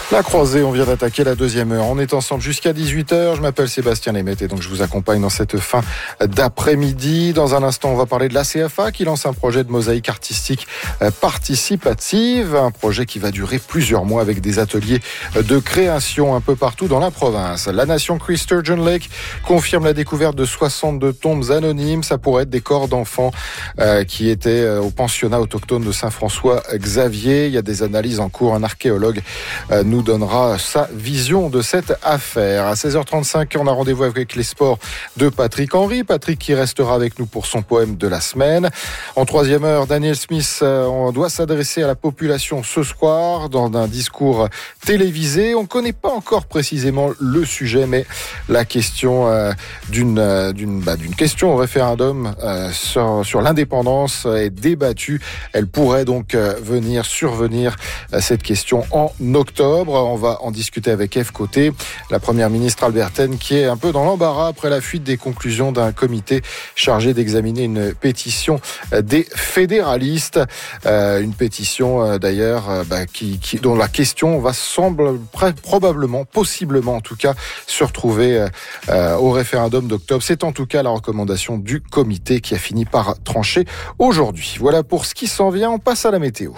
La croisée, on vient d'attaquer la deuxième heure. On est ensemble jusqu'à 18h. Je m'appelle Sébastien Lemaitre et donc je vous accompagne dans cette fin d'après-midi. Dans un instant, on va parler de la CFA qui lance un projet de mosaïque artistique participative. Un projet qui va durer plusieurs mois avec des ateliers de création un peu partout dans la province. La Nation Cree Sturgeon Lake confirme la découverte de 62 tombes anonymes. Ça pourrait être des corps d'enfants qui étaient au pensionnat autochtone de Saint-François-Xavier. Il y a des analyses en cours. Un archéologue nous donnera sa vision de cette affaire. À 16h35, on a rendez-vous avec les sports de Patrick Henry. Patrick qui restera avec nous pour son poème de la semaine. En troisième heure, Daniel Smith, on doit s'adresser à la population ce soir dans un discours télévisé. On ne connaît pas encore précisément le sujet, mais la question d'une question au référendum sur l'indépendance est débattue. Elle pourrait donc survenir cette question en octobre. On va en discuter avec Eve Côté, la première ministre albertaine qui est un peu dans l'embarras après la fuite des conclusions d'un comité chargé d'examiner une pétition des fédéralistes. Une pétition d'ailleurs dont la question possiblement en tout cas, se retrouver au référendum d'octobre. C'est en tout cas la recommandation du comité qui a fini par trancher aujourd'hui. Voilà pour ce qui s'en vient. On passe à la météo.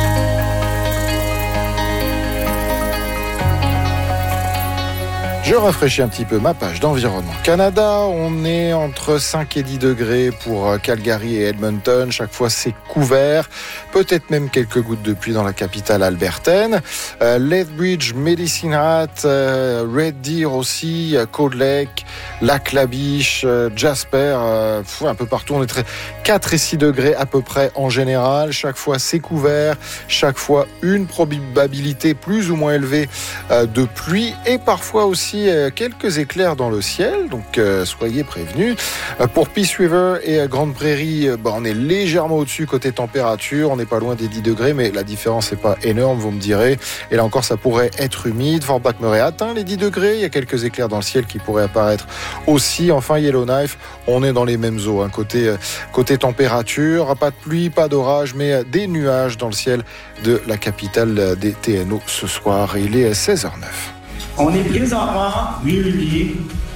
Je rafraîchis un petit peu ma page d'Environnement Canada. On est entre 5 et 10 degrés pour Calgary et Edmonton. Chaque fois, c'est couvert. Peut-être même quelques gouttes de pluie dans la capitale albertaine. Lethbridge, Medicine Hat, Red Deer aussi, Cold Lake, Lac La Biche, Jasper, un peu partout. On est 4 et 6 degrés à peu près en général. Chaque fois, c'est couvert. Chaque fois, une probabilité plus ou moins élevée de pluie et parfois aussi quelques éclairs dans le ciel, donc soyez prévenus. Pour Peace River et Grande Prairie, on est légèrement au-dessus côté température, on n'est pas loin des 10 degrés, mais la différence n'est pas énorme, vous me direz. Et là encore, ça pourrait être humide. Fort Back-Murray atteint les 10 degrés, il y a quelques éclairs dans le ciel qui pourraient apparaître aussi. Enfin, Yellowknife, on est dans les mêmes eaux, côté température, pas de pluie, pas d'orage, mais des nuages dans le ciel de la capitale des TNO ce soir. Il est 16h09. On est présentement réunis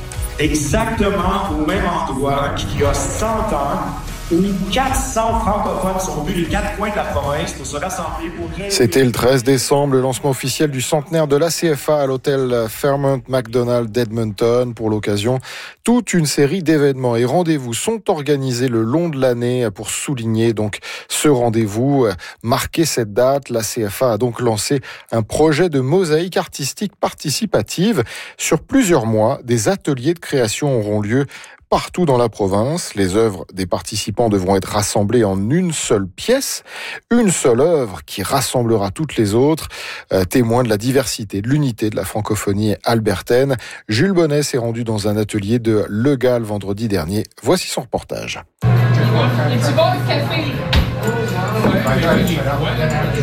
exactement au même endroit qu'il y a 100 ans, où 400 francophones sont venus des 4 coins de la province pour se rassembler pour... C'était le 13 décembre, le lancement officiel du centenaire de la CFA à l'hôtel Fairmont McDonald d'Edmonton. Pour l'occasion, toute une série d'événements et rendez-vous sont organisés le long de l'année pour souligner donc ce rendez-vous, marquer cette date. La CFA a donc lancé un projet de mosaïque artistique participative. Sur plusieurs mois, des ateliers de création auront lieu partout dans la province. Les œuvres des participants devront être rassemblées en une seule pièce, une seule œuvre qui rassemblera toutes les autres, témoin de la diversité, de l'unité de la francophonie albertaine. Jules Bonnet s'est rendu dans un atelier de Le Gall vendredi dernier. Voici son reportage. Et tu bois le café?